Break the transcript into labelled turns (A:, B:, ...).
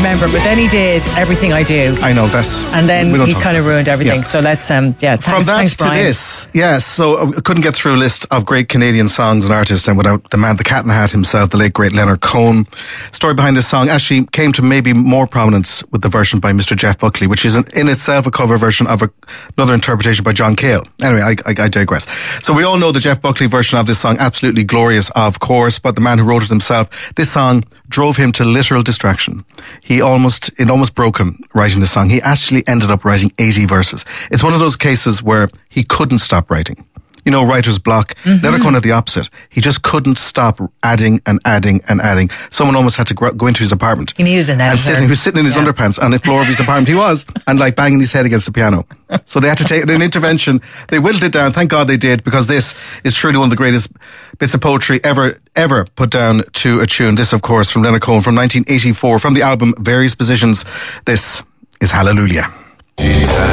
A: remember. But then he did Everything I Do.
B: I know, that's...
A: And then he kind of ruined everything.
B: Yeah.
A: So let's, thanks,
B: From that
A: thanks,
B: to
A: Brian.
B: this, yes, so I couldn't get through a list of great Canadian songs and artists and without the man, the cat in the hat himself, the late great Leonard Cohen. Story behind this song actually came to maybe more prominence with the version by Mr. Jeff Buckley, which is in itself a cover version of another interpretation by John Cale. Anyway, I digress. So we all know the Jeff Buckley version of this song, absolutely glorious, of course, but the man who wrote it himself, this song drove him to literal distraction. It almost broke him writing the song. He actually ended up writing 80 verses. It's one of those cases where he couldn't stop writing. You know, writer's block. Leonard Cohen had the opposite. He just couldn't stop adding and adding and adding. Someone almost had to go into his apartment.
A: He needed an editor.
B: And he was sitting in his underpants on the floor of his apartment. He was, and like banging his head against the piano. So they had to take an intervention. They whittled it down. Thank God they did, because this is truly one of the greatest bits of poetry ever put down to a tune. This, of course, from Leonard Cohen from 1984, from the album Various Positions. This is Hallelujah.